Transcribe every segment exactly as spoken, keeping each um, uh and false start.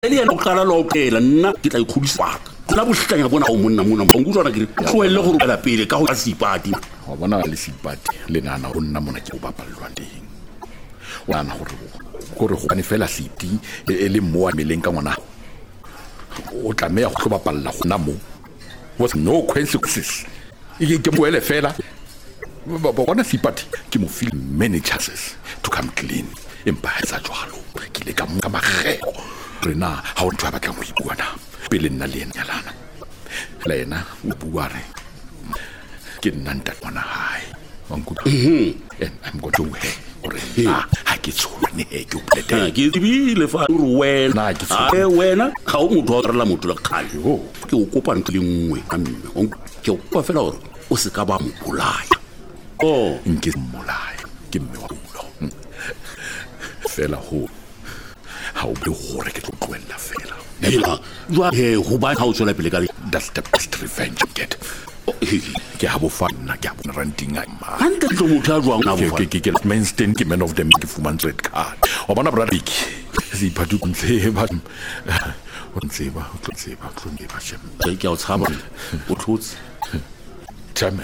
ele yena o qala lo qela nna ke tla ikhudisa la bohlanya bona o monna monna bongu tswana ke tloelle go rela pele ka go ka sipati wa bona le sipati le nana go nna mona ke o bapallwa teng wa na gore gore go bane fela siti e le mo a meleng ka ngwana o tla me go bapalla go na mo was no consequences e ke mo ele fela ba bona sipati ke mo feel many chances to come clean empa tsa jwalo ke le ka mo ka magego rena ha o tshaba tla mo ibuana pele nna le ena lana la ena o bua re ke nna nta bona hai wangu and I'm going to way or ah ha ke tsone he ke o plete ke dibile fa o wena a wena ga o motho o rela motho la khale ho ke o kopa ntse le nngwe ka mme o ke o kopa fela hore o se ka ba mo bolaya oh nke molaya ke mme wa bulo fela ho ha o be hore ke tloela fela ela jwa he ho ba ha o tswela pele ka that's the best revenge you get ke ha bo fana ke ha bo ranting a ma ante tlo motho a jwang na bo ke ke ke mainstay ke man of them ke fumana red card o bona brother big si patu ntse ba o ntse ba o ntse ba o ntse ba shem ke ke o tshaba o tlotse chairman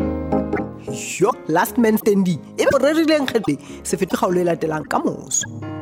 Yo, last man standing. E bo re rileng khete se fete ga o le latelang ka moso.